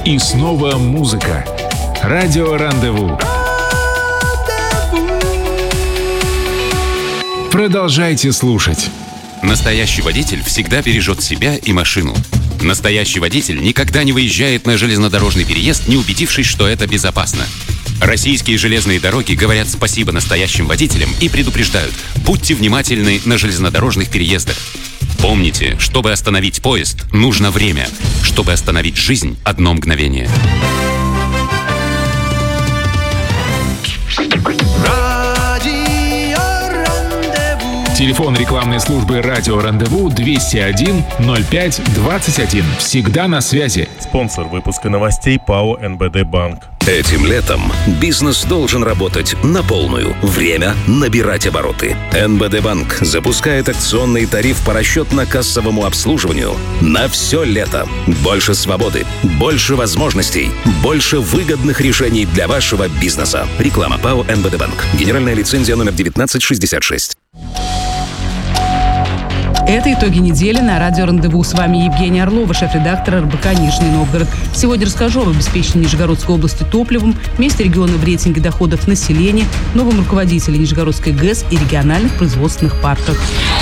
И снова музыка. Радио Рандеву. Продолжайте слушать. Настоящий водитель всегда бережет себя и машину. Настоящий водитель никогда не выезжает на железнодорожный переезд, не убедившись, что это безопасно. Российские железные дороги говорят спасибо настоящим водителям и предупреждают: будьте внимательны на железнодорожных переездах. Помните, чтобы остановить поезд, нужно время. Чтобы остановить жизнь, одно мгновение. Телефон рекламной службы «Радио Рандеву» 201-05-21. Всегда на связи. Спонсор выпуска новостей ПАО «НБД Банк». Этим летом бизнес должен работать на полную. Время набирать обороты. НБД Банк запускает акционный тариф по расчетно-кассовому обслуживанию на все лето. Больше свободы, больше возможностей, больше выгодных решений для вашего бизнеса. Реклама ПАО «НБД Банк». Генеральная лицензия номер 1966. Это итоги недели на радио «Рандеву». С вами Евгения Орлова, шеф-редактор РБК «Нижний Новгород». Сегодня расскажу об обеспечении Нижегородской области топливом, месте региона в рейтинге доходов населения, новом руководителе Нижегородской ГЭС и региональных производственных парках.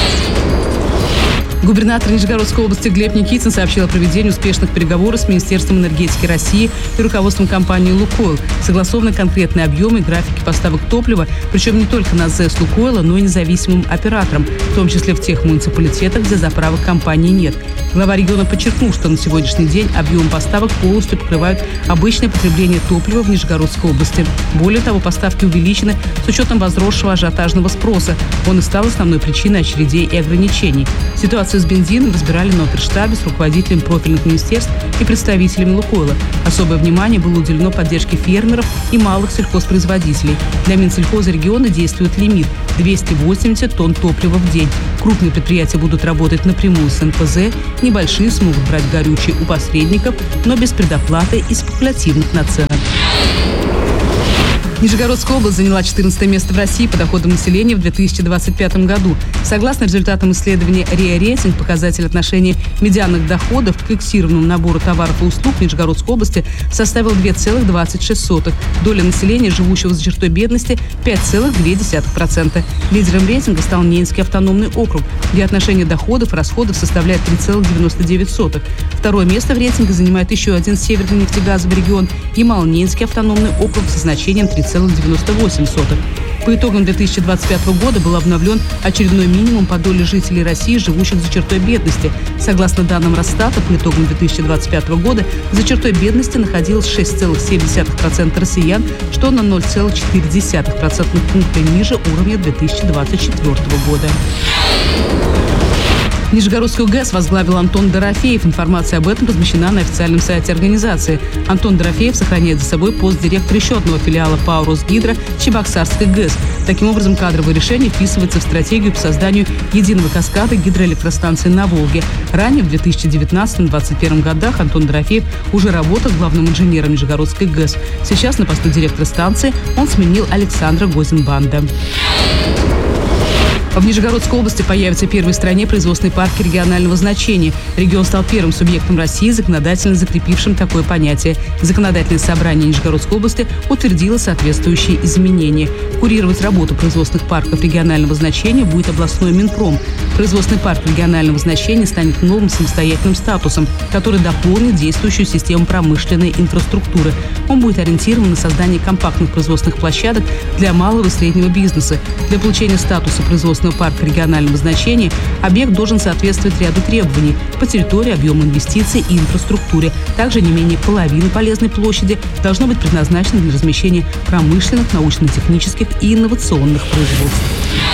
Губернатор Нижегородской области Глеб Никитин сообщил о проведении успешных переговоров с Министерством энергетики России и руководством компании «Лукойл». Согласованы конкретные объемы и графики поставок топлива, причем не только на ЗЭС «Лукойла», но и независимым операторам, в том числе в тех муниципалитетах, где заправок компании нет. Глава региона подчеркнул, что на сегодняшний день объемы поставок полностью покрывают обычное потребление топлива в Нижегородской области. Более того, поставки увеличены с учетом возросшего ажиотажного спроса. Он и стал основной причиной очередей и ограничений. Ситуацию с бензином разбирали на оперштабе с руководителем профильных министерств и представителями «Лукойла». Особое внимание было уделено поддержке фермеров и малых сельхозпроизводителей. Для Минсельхоза региона действует лимит – 280 тонн топлива в день. Крупные предприятия будут работать напрямую с НПЗ, небольшие смогут брать горючее у посредников, но без предоплаты и спекулятивных наценок. Нижегородская область заняла 14 место в России по доходам населения в 2025 году. Согласно результатам исследования РИА Рейтинг, показатель отношения медианных доходов к фиксированному набору товаров и услуг в Нижегородской области составил 2,26. Доля населения, живущего за чертой бедности, 5,2%. Лидером рейтинга стал Ненецкий автономный округ, где отношение доходов и расходов составляет 3,99. Второе место в рейтинге занимает еще один северный нефтегазовый регион – Ямало-Ненецкий автономный округ со значением 3,98. По итогам 2025 года был обновлен очередной минимум по доле жителей России, живущих за чертой бедности. Согласно данным Росстата, по итогам 2025 года за чертой бедности находилось 6,7% россиян, что на 0,4% пункта ниже уровня 2024 года. Нижегородскую ГЭС возглавил Антон Дорофеев. Информация об этом размещена на официальном сайте организации. Антон Дорофеев сохраняет за собой пост директора счетного филиала ПАО «Росгидро» Чебоксарской ГЭС. Таким образом, кадровое решение вписывается в стратегию по созданию единого каскада гидроэлектростанций на Волге. Ранее, в 2019-2021 годах, Антон Дорофеев уже работал главным инженером Нижегородской ГЭС. Сейчас на посту директора станции он сменил Александра Гозенбанда. В Нижегородской области появятся первые в стране производственные парки регионального значения. Регион стал первым субъектом России, законодательно закрепившим такое понятие. Законодательное собрание Нижегородской области утвердило соответствующие изменения. Курировать работу производственных парков регионального значения будет областной Минпром. Производственный парк регионального значения станет новым самостоятельным статусом, который дополнит действующую систему промышленной инфраструктуры. Он будет ориентирован на создание компактных производственных площадок для малого и среднего бизнеса. Для получения статуса производственного парка регионального значения объект должен соответствовать ряду требований по территории, объему инвестиций и инфраструктуре. Также не менее половины полезной площади должно быть предназначено для размещения промышленных, научно-технических и инновационных производств.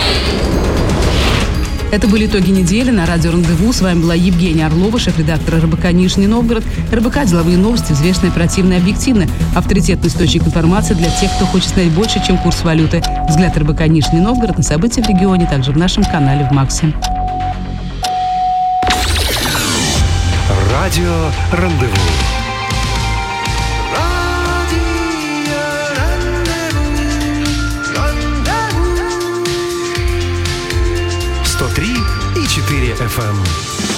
Это были итоги недели на радио «Рандеву». С вами была Евгения Орлова, шеф-редактор РБК «Нижний Новгород». РБК «Деловые новости», взвешенные, оперативные и объективны. Авторитетный источник информации для тех, кто хочет знать больше, чем курс валюты. Взгляд РБК «Нижний Новгород» на события в регионе, также в нашем канале в Максе. Радио «Рандеву». 103,4 FM.